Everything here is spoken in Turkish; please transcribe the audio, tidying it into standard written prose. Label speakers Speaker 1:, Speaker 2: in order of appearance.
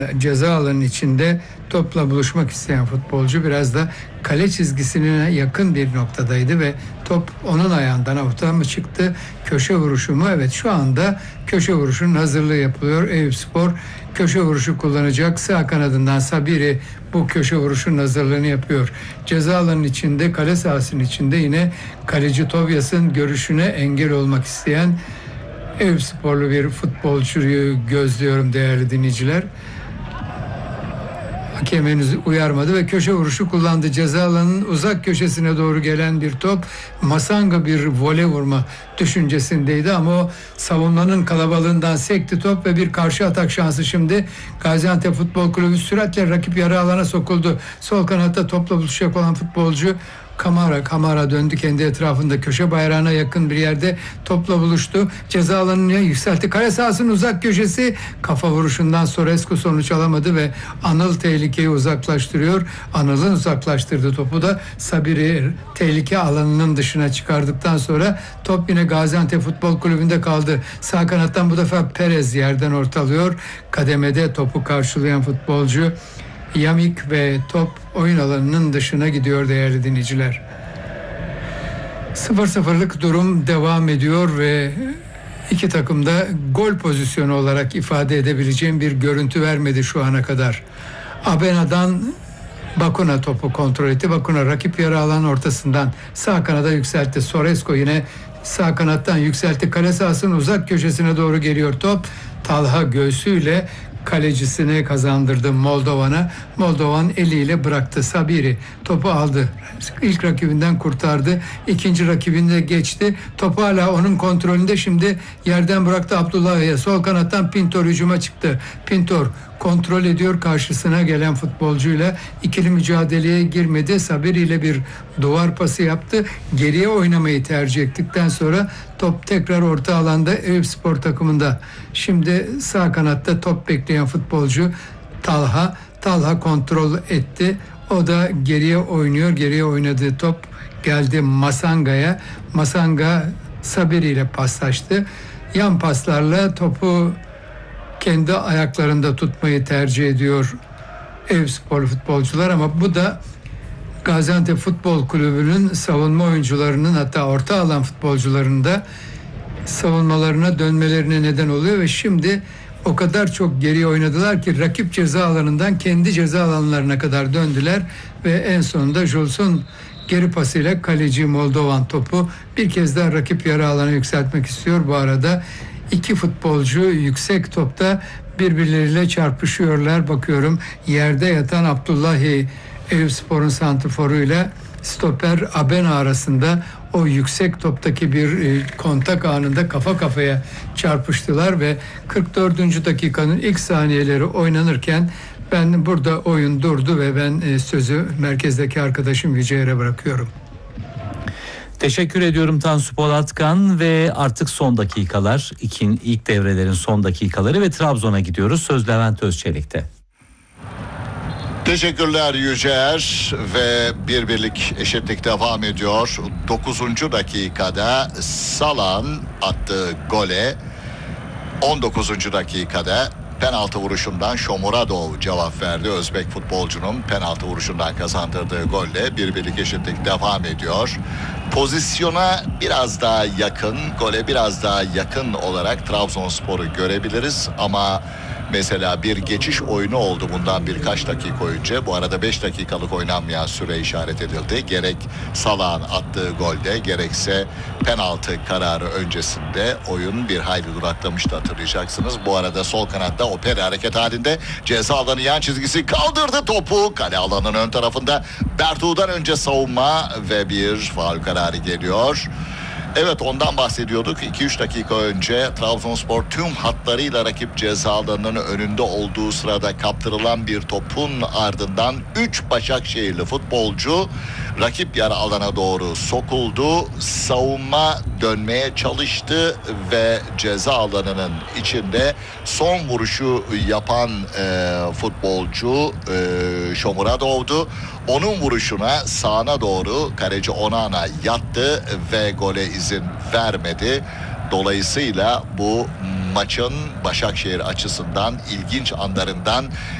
Speaker 1: Ceza alanının içinde topla buluşmak isteyen futbolcu biraz da kale çizgisine yakın bir noktadaydı ve top onun ayağından avuta mı çıktı, köşe vuruşu mu? Evet, şu anda köşe vuruşunun hazırlığı yapılıyor. Eyüpspor köşe vuruşu kullanacak. Sağ kanadından Sabiri bu köşe vuruşunun hazırlığını yapıyor. Ceza alanının içinde, kale sahasının içinde yine kaleci Tobias'ın görüşüne engel olmak isteyen Eyüpsporlu bir futbolcuyu gözlüyorum değerli dinleyiciler. Hakem henüz uyarmadı ve köşe vuruşu kullandı. Ceza alanının uzak köşesine doğru gelen bir top. Masanga bir vole vurma düşüncesindeydi ama o savunmanın kalabalığından sekti top ve bir karşı atak şansı şimdi. Gaziantep Futbol Kulübü süratle rakip yarı alana sokuldu. Sol kanatta topla buluşacak olan futbolcu Kamara döndü kendi etrafında, köşe bayrağına yakın bir yerde topla buluştu. Ceza alanını yükseltti. Kale sahasının uzak köşesi, kafa vuruşundan Sorescu sonuç alamadı ve Anıl tehlikeyi uzaklaştırıyor. Anıl'ın uzaklaştırdığı topu da Sabiri tehlike alanının dışına çıkardıktan sonra top yine Gaziantep Futbol Kulübü'nde kaldı. Sağ kanattan bu defa Perez yerden ortalıyor. Kademede topu karşılayan futbolcu Yamik ve top oyun alanının dışına gidiyor değerli dinleyiciler. 0-0'lık durum devam ediyor ve iki takım da gol pozisyonu olarak ifade edebileceğim bir görüntü vermedi şu ana kadar. Abena'dan Bakuna topu kontrol etti. Bakuna rakip yarı alan ortasından sağ kanada yükseltti. Soresco yine sağ kanattan yükseltti. Kale sahasının uzak köşesine doğru geliyor top. Talha göğsüyle kalecisine kazandırdı Moldovan'a. Moldovan eliyle bıraktı. Sabiri topu aldı. İlk rakibinden kurtardı. İkinci rakibinde geçti. Topu hala onun kontrolünde. Şimdi yerden bıraktı Abdullah'a. Sol kanattan Pintor hücuma çıktı. Pintor kontrol ediyor karşısına gelen futbolcuyla. İkili mücadeleye girmedi. Sabiri ile bir duvar pası yaptı. Geriye oynamayı tercih ettikten sonra top tekrar orta alanda Eyüpspor takımında. Şimdi sağ kanatta top bekleyen futbolcu Talha kontrol etti. O da geriye oynuyor. Geriye oynadığı top geldi Masanga'ya. Masanga Sabiri ile paslaştı. Yan paslarla topu kendi ayaklarında tutmayı tercih ediyor Eyüpspor futbolcular ama bu da Gaziantep Futbol Kulübü'nün savunma oyuncularının, hatta orta alan futbolcularının da savunmalarına dönmelerine neden oluyor ve şimdi o kadar çok geriye oynadılar ki rakip ceza alanından kendi ceza alanlarına kadar döndüler ve en sonunda Jules'un geri pasıyla kaleci Moldovan topu bir kez daha rakip yarı alana yükseltmek istiyor. Bu arada iki futbolcu yüksek topta birbirleriyle çarpışıyorlar. Bakıyorum yerde yatan Abdullahi Eyüpspor'un santrforuyla stoper Abena arasında o yüksek toptaki bir kontak anında kafa kafaya çarpıştılar ve 44. dakikanın ilk saniyeleri oynanırken ben burada oyun durdu ve ben sözü merkezdeki arkadaşım Yüce'ye bırakıyorum.
Speaker 2: Teşekkür ediyorum Tansu Polatkan ve artık son dakikalar, ilk devrelerin son dakikaları ve Trabzon'a gidiyoruz. Söz Levent Özçelik'te.
Speaker 3: Teşekkürler Yücer ve birlik eşitlik devam ediyor. 9. dakikada Salan attığı gole 19. dakikada penaltı vuruşundan Shomuradov cevap verdi. Özbek futbolcunun penaltı vuruşundan kazandırdığı golle birlik eşitlik devam ediyor. Pozisyona biraz daha yakın, gole biraz daha yakın olarak Trabzonspor'u görebiliriz ama mesela bir geçiş oyunu oldu bundan birkaç dakika önce. Bu arada 5 dakikalık oynanmayan süre işaret edildi. Gerek Salah'ın attığı golde gerekse penaltı kararı öncesinde oyun bir hayli duraklamıştı, hatırlayacaksınız. Bu arada sol kanatta Opera hareket halinde ceza alanı yan çizgisi kaldırdı topu. Kale alanının ön tarafında Bertu'dan önce savunma ve bir faul kararı geliyor. Evet, ondan bahsediyorduk. 2-3 dakika önce Trabzonspor tüm hatlarıyla rakip ceza alanının önünde olduğu sırada kaptırılan bir topun ardından 3 Başakşehirli futbolcu rakip yarı alana doğru sokuldu. Savunma dönmeye çalıştı ve ceza alanının içinde son vuruşu yapan futbolcu Shomuradov'du. Onun vuruşuna sağına doğru kaleci Onana yattı ve gole izin vermedi. Dolayısıyla bu maçın Başakşehir açısından ilginç anlarından